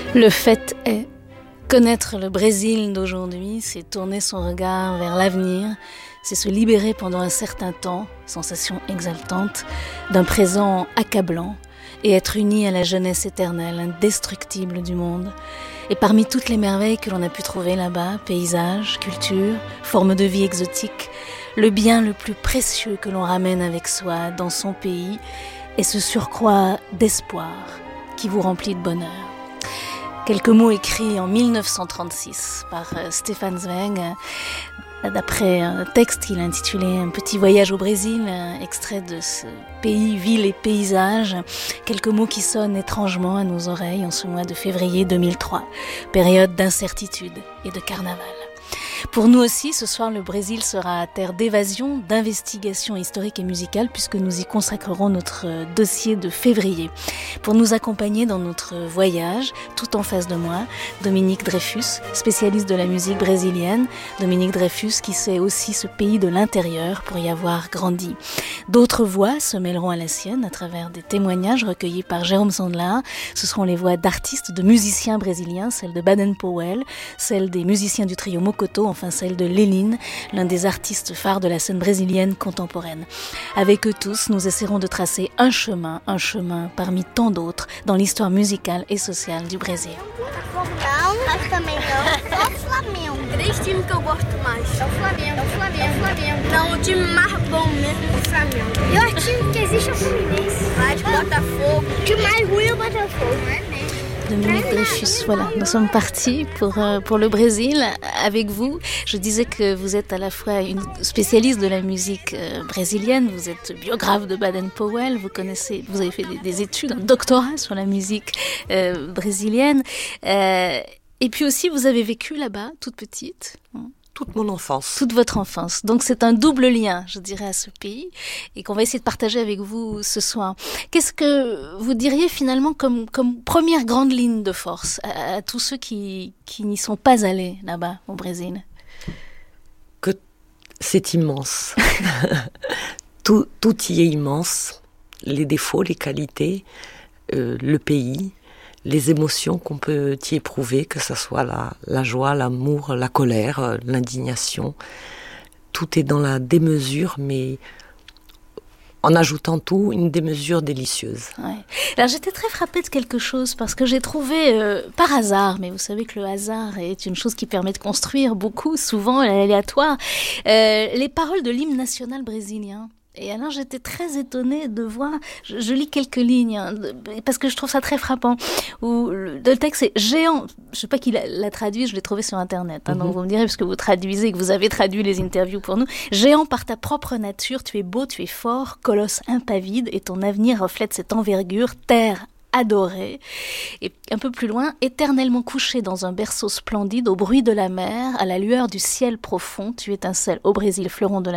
Le fait est, connaître le Brésil d'aujourd'hui, c'est tourner son regard vers l'avenir, c'est se libérer pendant un certain temps, sensation exaltante, d'un présent accablant et être uni à la jeunesse éternelle, indestructible du monde. Et parmi toutes les merveilles que l'on a pu trouver là-bas, paysages, culture, formes de vie exotiques, le bien le plus précieux que l'on ramène avec soi dans son pays est ce surcroît d'espoir qui vous remplit de bonheur. Quelques mots écrits en 1936 par Stefan Zweig, d'après un texte qu'il a intitulé « Un petit voyage au Brésil », extrait de ce pays, ville et paysage, quelques mots qui sonnent étrangement à nos oreilles en ce mois de février 2003, période d'incertitude et de carnaval. Pour nous aussi, ce soir, le Brésil sera terre d'évasion, d'investigation historique et musicale, puisque nous y consacrerons notre dossier de février. Pour nous accompagner dans notre voyage, tout en face de moi, Dominique Dreyfus, spécialiste de la musique brésilienne. Dominique Dreyfus qui sait aussi ce pays de l'intérieur pour y avoir grandi. D'autres voix se mêleront à la sienne à travers des témoignages recueillis par Jérôme Sandler. Ce seront les voix d'artistes, de musiciens brésiliens, celles de Baden-Powell, celles des musiciens du trio Mokoto, enfin celle de Léline, l'un des artistes phares de la scène brésilienne contemporaine. Avec eux tous, nous essaierons de tracer un chemin parmi tant d'autres dans l'histoire musicale et sociale du Brésil. Três times que eu gosto mais. É o Flamengo. Não, o time mais bom mesmo é o Flamengo. E o time que existe é o Fluminense. Botafogo. O time mais ruim é o Botafogo, não é mesmo? Dominique Dreyfus, voilà, nous sommes partis pour le Brésil avec vous. Je disais que vous êtes à la fois une spécialiste de la musique brésilienne, vous êtes biographe de Baden-Powell, vous avez fait des études, un doctorat sur la musique brésilienne. Et puis aussi, vous avez vécu là-bas, toute petite. Toute mon enfance. Toute votre enfance. Donc c'est un double lien, je dirais, à ce pays et qu'on va essayer de partager avec vous ce soir. Qu'est-ce que vous diriez finalement comme première grande ligne de force à tous ceux qui n'y sont pas allés là-bas au Brésil? Que c'est immense. tout y est immense. Les défauts, les qualités, le pays, les émotions qu'on peut y éprouver, que ce soit la joie, l'amour, la colère, l'indignation. Tout est dans la démesure, mais en ajoutant tout, une démesure délicieuse. Ouais. Alors j'étais très frappée de quelque chose, parce que j'ai trouvé, par hasard, mais vous savez que le hasard est une chose qui permet de construire beaucoup, souvent aléatoire, les paroles de l'hymne national brésilien. Et alors j'étais très étonnée de voir, je lis quelques lignes, parce que je trouve ça très frappant, où le texte est géant, je sais pas qui l'a traduit, je l'ai trouvé sur internet, donc vous me direz, parce que vous traduisez, que vous avez traduit les interviews pour nous, géant par ta propre nature, tu es beau, tu es fort, colosse impavide, et ton avenir reflète cette envergure, terre adoré, et un peu plus loin, éternellement couché dans un berceau splendide, au bruit de la mer, à la lueur du ciel profond, tu étincelles au Brésil, fleuron de la